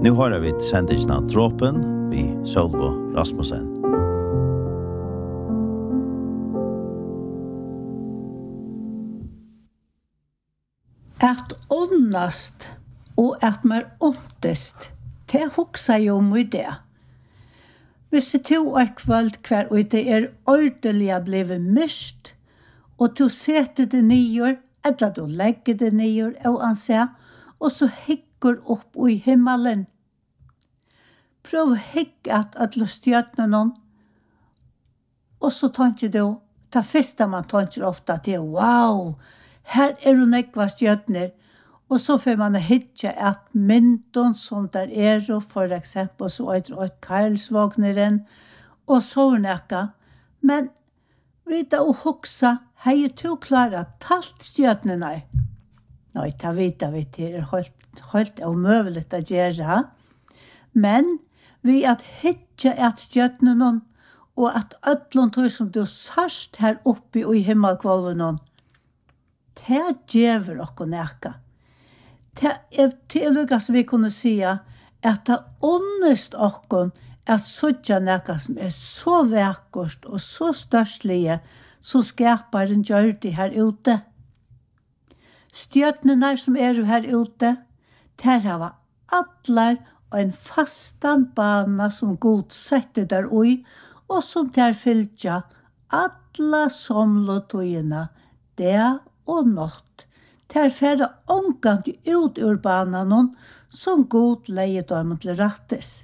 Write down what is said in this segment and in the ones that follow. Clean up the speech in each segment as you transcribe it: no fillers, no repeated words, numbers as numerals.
Nu har vi sendingen av Dråpen vi Sølvo Rasmussen. At åndast og at mer åndest, det hoksa jo om i det. Hvis det tog et kvöld hver og det ordentlig blevet mist, og du setter det nyer, eller du legger det nyer, og han sier, og så hikker opp i himmelen. Prøv å hikke at alle stjøtene noen, og så tenker du, det første man tenker ofte til, wow, her du nekva stjøtner, og så får man hitte at mynden som der for eksempel, så et Karlsvagneren, og så nekka. Men vita og hoksa, hei to klara talt stjøtnene. Nei, ta vita vi til helt omøvelig å gjøre. Men vi at hitte at stjøtnene, og at ødlån tog som du sørst her oppe i himmelkvalven, det gjør dere nekka. Det lykkes vi kunne si at det åndest dere at sådja nekka som så vekkert og så størslige som skaparen gjør det her ute. Stjøtnene som her ute, der har atler og en fastan bana som god setter der ui, og som der fylltja alla somlotøyene, det og nått. Der færre omgang ut ur banan som god leie dem til rattes.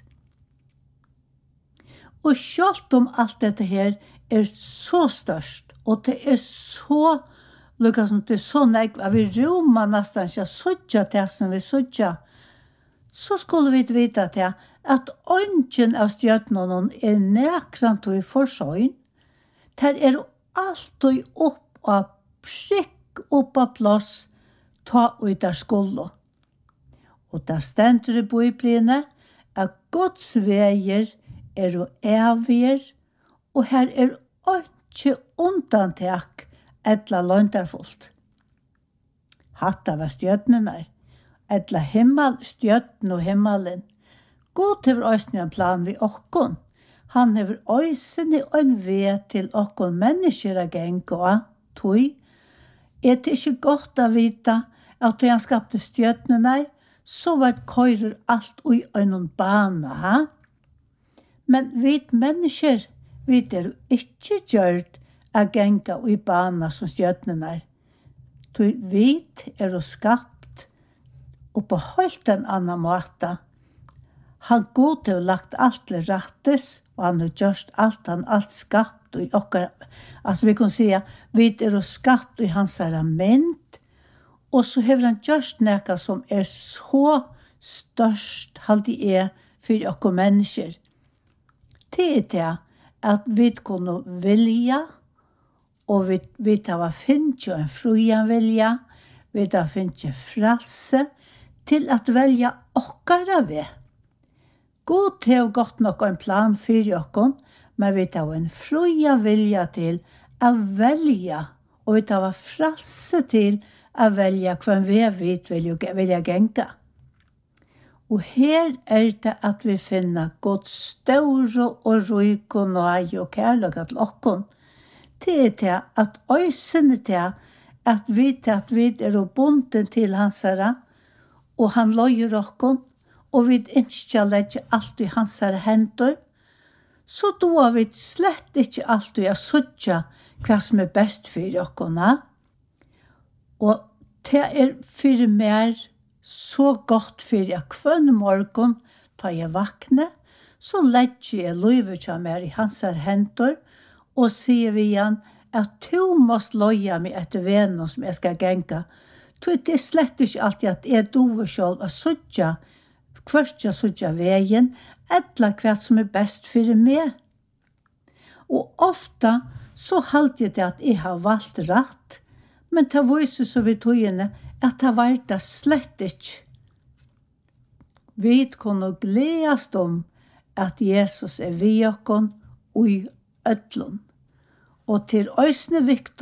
Og selv om alt dette her så størst, og det så lukket som det så nek, at vi rommer nesten ikke sødja til som vi sødja, så skulle vi vite til at ønsken av stjøtnen nekrant og i forsøyn. Der alltid opp av prikk opp av plass ta ut der skollo. Og der stender i Bibelen at Guds veier og evige, og her ikke undantak etla lønderfullt. Hatta var stjøtnene, etla stjøtnen og himmelen. God hever øysen en plan vi okkon. Han hever øysen og en ved til okkon mennesker å genge og tog. Det ikke godt å vite at da han skapte stjøtnene, så var det køyrer alt i en bane. Ha? Men vi mennesker, vi ikke gjort å genge i bane som stjøtnene. Vi skapt og på helt en annen måte. Han god har lagt alt til rettes, og han har gjort alt skapt i okkar. Altså vi kan si at vi skapt i hans mynd, og så har han gjort noe som så størst alltid for okkar mennesker. Det at vi kunne vilja, og vi tar finne en frujan vilja, vi tar finne frelse, til at velja okkara ved. God har gått nok en plan for okkon, men vi tar en fruja vilja til å velja, og vi tar frelse til å velja hvem vi vilja genka. Og her det at vi finner Guds store og ryk og nøy og kærlighet til okkon. Det til at øysene til at vi bunden til hans herre, og han løyer okkon, og vi ikke legger alt i hans hender, så da vi slett ikke alltid å søtja hva som best for okkona. Og det for meg så godt for jeg hver morgen da jeg vakne, så legger jeg livet til meg i hans hender, og sier vi igjen at du måste løye meg etter vennen som jeg skal genka. Det slett ikke alltid at jeg dover selv å søtja først jeg søtja veien, eller hva som best for meg. Og ofta så halte jeg det at jeg har valgt rett, men det viser så vidt togene at det var det slett ikke. Vi kunne gledast om at Jesus vi okkon og i ødlån. Og til øysene viktig